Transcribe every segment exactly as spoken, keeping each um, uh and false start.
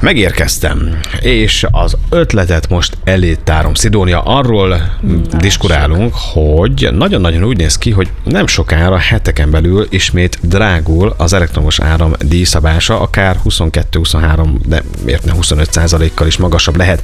Megérkeztem, és az ötletet most elé tárom. Szidónia, arról Na, diskurálunk, sok. hogy nagyon-nagyon úgy néz ki, hogy nem sokára, heteken belül ismét drágul az elektromos áram díjszabása, akár huszonkettő-huszonhárom, de miért ne huszonöt százalékkal is magasabb lehet.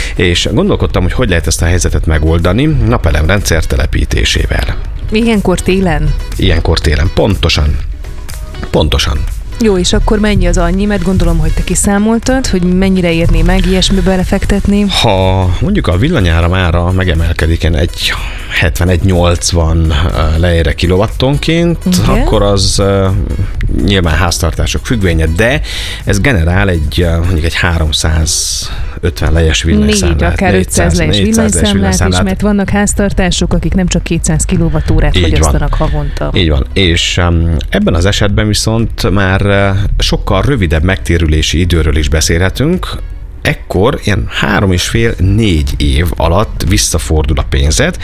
És gondolkodtam, hogy hogy lehet ezt a helyzetet megoldani napelemrendszer telepítésével. Ilyenkor télen? Ilyenkor télen, pontosan. Pontosan. Jó, és akkor mennyi az annyi? Mert gondolom, hogy te kiszámoltad, hogy mennyire érné meg ilyesmibe belefektetni. Ha mondjuk a villanyáram ára megemelkedik egy hetvenegy nyolcvan lejre kilowattonként, igen, akkor az uh, nyilván háztartások függvénye, de ez generál egy uh, mondjuk egy háromszázötven lejes villanyszámlát. Négy, akár ötszáz lejes villanyszámlát is, mert vannak háztartások, akik nem csak kétszáz kilowattórát fogyasztanak havonta. Így van, és um, ebben az esetben viszont már uh, sokkal rövidebb megtérülési időről is beszélhetünk. Ekkor ilyen három és fél, négy év alatt visszafordul a pénzed,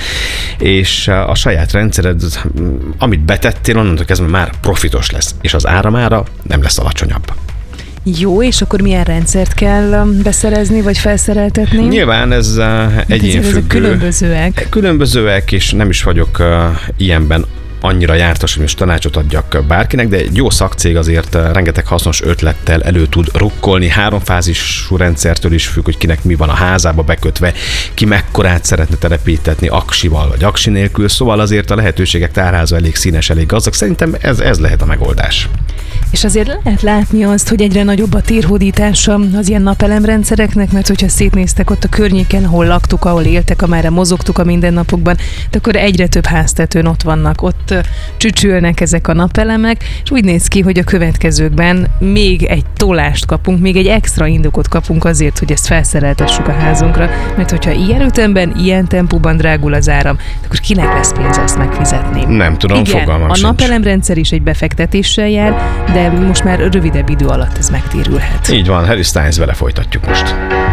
és a saját rendszered, amit betettél, onnantól kezdve már profitos lesz, és az áramára nem lesz alacsonyabb. Jó, és akkor milyen rendszert kell beszerezni, vagy felszereltetni? Nyilván ez egyénfüggő. Ezek különbözőek. Különbözőek, és nem is vagyok ilyenben annyira jártas, hogy most tanácsot adjak bárkinek, de egy jó szakcég azért rengeteg hasznos ötlettel elő tud rukkolni. Háromfázisú rendszertől is függ, hogy kinek mi van a házába bekötve, ki mekkorát szeretne telepítetni aksival vagy aksi nélkül, szóval azért a lehetőségek tárháza elég színes, elég gazdag. Szerintem ez, ez lehet a megoldás. És azért lehet látni azt, hogy egyre nagyobb a térhódítása az ilyen napelemrendszereknek, mert hogyha szétnéztek ott a környéken, ahol laktuk, ahol éltek, amerre mozogtuk a mindennapokban, de akkor egyre több háztetőn ott vannak, ott csücsülnek ezek a napelemek, és úgy néz ki, hogy a következőkben még egy tolást kapunk, még egy extra indokot kapunk azért, hogy ezt felszereltessük a házunkra, mert hogyha ilyen ütemben, ilyen tempóban drágul az áram, akkor kinek lesz pénze ezt megfizetni? Nem tudom, igen, fogalmam a sincs. napelemrendszer is egy befektetéssel jár, de most már rövidebb idő alatt ez megtérülhet. Így van, Harry Styles, vele folytatjuk most.